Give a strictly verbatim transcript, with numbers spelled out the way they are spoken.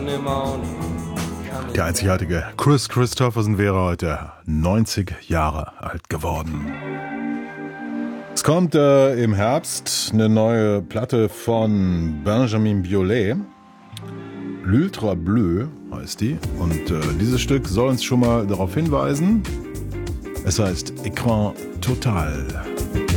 Der einzigartige Kris Kristofferson wäre heute neunzig Jahre alt geworden. Es kommt äh, im Herbst eine neue Platte von Benjamin Biolay. L'Ultra Bleu heißt die. Und äh, dieses Stück soll uns schon mal darauf hinweisen. Es heißt Écran Total.